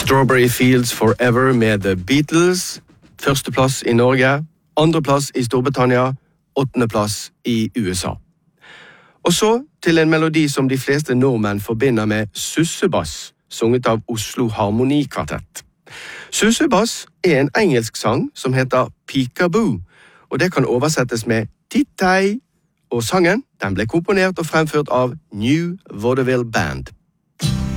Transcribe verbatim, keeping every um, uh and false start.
Strawberry Fields Forever med The Beatles. Førsteplass i Norge, andreplass i Storbritannia, åttendeplass i U S A. Og så til en melodi som de fleste nordmenn forbinder med sussebass, sunget av Oslo Harmonikvartett. Sussebass er en engelsk sang som heter Peekaboo, og det kan oversettes med Tittei, og sangen den ble komponert og fremført av New Vaudeville Band.